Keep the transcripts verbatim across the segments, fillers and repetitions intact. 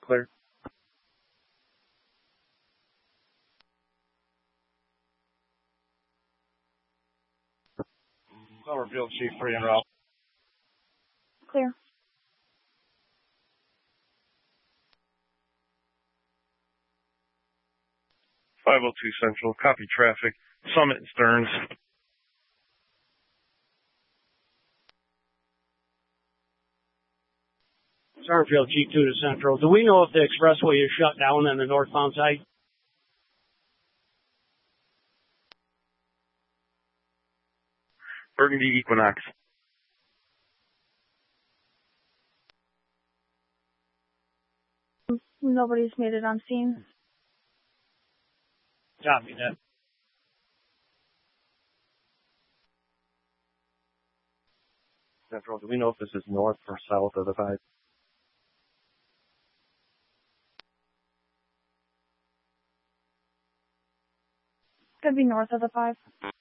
clear. Summerfield, Chief three en route. Clear. five oh two Central, copy traffic. Summit and Stearns. Summerfield, Chief two to Central. Do we know if the expressway is shut down on the northbound side? Burgundy Equinox. Nobody's made it on scene. Copy that. Central, do we know if this is north or south of the five? Could be north of the five.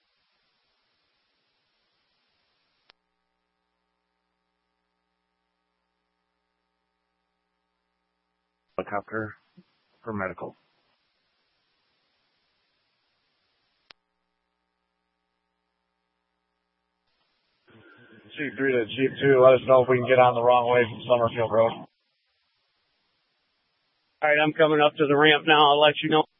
Helicopter for medical. Chief three to Chief two, let us know if we can get on the wrong way from Summerfield Road. All right, I'm coming up to the ramp now. I'll let you know.